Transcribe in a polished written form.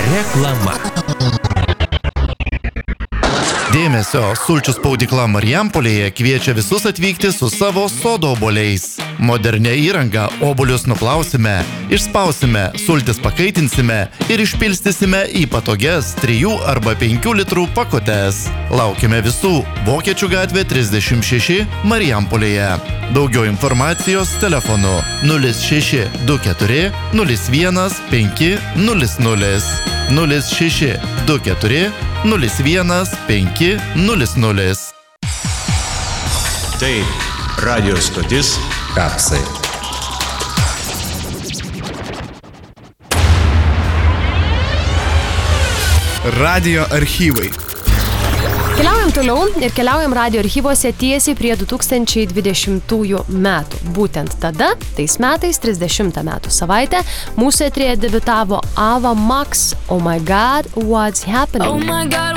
Reklama. Dėmesio, sulčių spaudykla Marijampolėje kviečia visus atvykti su savo sodo obuoliais. Modernia įranga obuolius nuplausime, išspausime, sultis pakaitinsime ir išpilstysime į patogias 3 arba 5 litrų pakutes. Laukime visų Vokiečių gatvė 36 Marijampolėje. Daugiau informacijos telefonu 0624 01 500 0624 01 500. Tai radio stotis Kapsai. Radio archyvai. Keliaujam toliau ir keliaujam radio archyvose tiesiai prie 2020 metų. Būtent tada, tais metais, 30 metų savaitę, mūsų eteryje debiutavo Ava Max, Oh My God, What's Happening. Oh my God,